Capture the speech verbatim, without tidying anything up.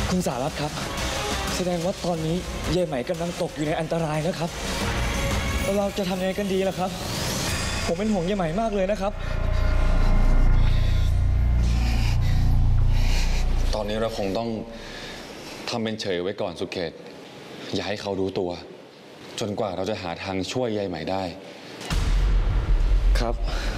คุณสารัตน์ครับแสดงว่าตอนนี้ยายไหมกำลังตกอยู่ในอันตรายนะครับแล้วเราจะทำยังไงกันดีล่ะครับผมเป็นห่วงยายไหมมากเลยนะครับตอนนี้เราคงต้องทำเป็นเฉยไว้ก่อนสุเกตอย่าให้เขารู้ตัวจนกว่าเราจะหาทางช่วยยายไหมได้ครับ